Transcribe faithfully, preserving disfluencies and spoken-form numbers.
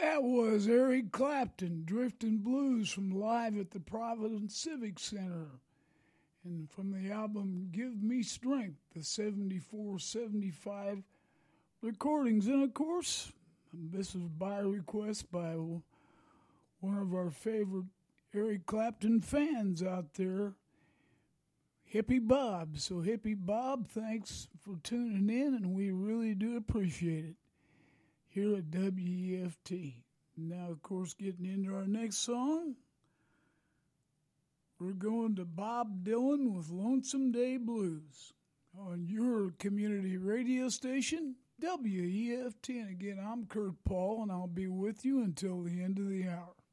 That was Eric Clapton, Drifting Blues from Live at the Providence Civic Center. And from the album Give Me Strength, the seventy-four seventy-five recordings. And of course, this was by request by one of our favorite Eric Clapton fans out there, Hippie Bob. So Hippie Bob, thanks for tuning in, and we really do appreciate it here at W E F T. Now, of course, getting into our next song, we're going to Bob Dylan with Lonesome Day Blues on your community radio station, W E F T. And again, I'm Kurt Paul, and I'll be with you until the end of the hour.